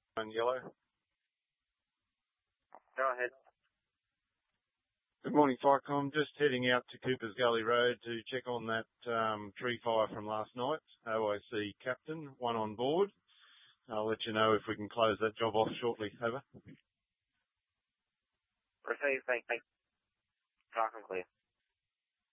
on yellow. Go ahead. Good morning, Ficom. Just heading out to Cooper's Gully Road to check on that tree fire from last night. OIC Captain, one on board. I'll let you know if we can close that job off shortly. Over. Receive, thank you. Talk and clear.